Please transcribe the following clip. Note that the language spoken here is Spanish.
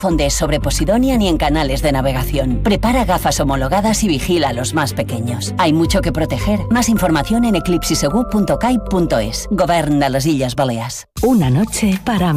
confundes sobre Posidonia ni en canales de navegación. Prepara gafas homologadas y vigila a los más pequeños. Hay mucho que proteger. Más información en eclipsisegur.cai.es. Govern de les Illes Balears. Una noche para